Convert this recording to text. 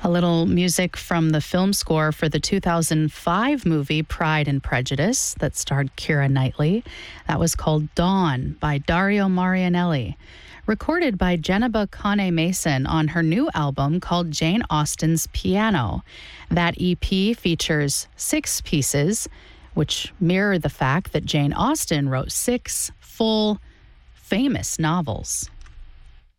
A little music from the film score for the 2005 movie Pride and Prejudice that starred Keira Knightley. That was called Dawn by Dario Marianelli. Recorded by Jenniba Kane Mason on her new album called Jane Austen's Piano. That EP features 6 pieces, which mirror the fact that Jane Austen wrote 6 full, famous novels.